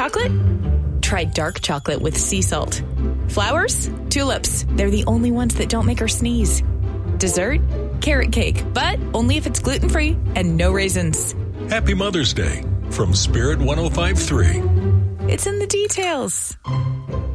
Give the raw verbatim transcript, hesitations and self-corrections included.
Chocolate? Try dark chocolate with sea salt. Flowers? Tulips. They're the only ones that don't make her sneeze. Dessert? Carrot cake, but only if it's gluten-free and no raisins. Happy Mother's Day from Spirit one oh five point three. It's in the details.